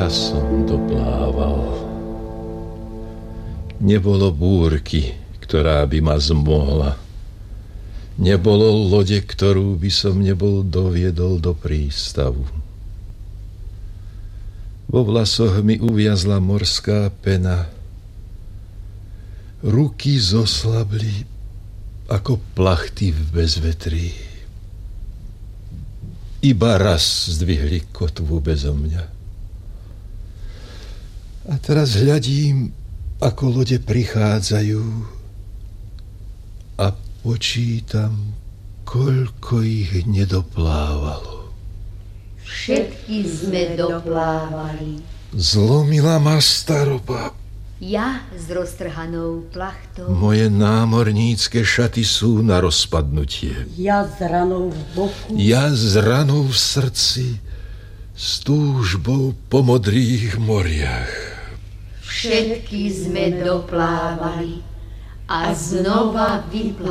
ja som doplával. Nebolo búrky, ktorá by ma zmohla. Nebolo lode, ktorú by som nebol doviedol do prístavu. Vo vlasoch mi uviazla morská pena. Ruky zoslabli ako plachty v bezvetrí. Iba raz zdvihli kotvu bezo mňa. A teraz hľadím, ako lode prichádzajú a počítam, koľko ich nedoplávalo. Všetky sme doplávali. Zlomila ma staroba. Ja s roztrhanou plachtou. Moje námornícke šaty sú na rozpadnutie. Ja s ranou v boku. Ja s ranou v srdci, s túžbou po modrých moriach. Všetky sme doplávali a znova vyplávali.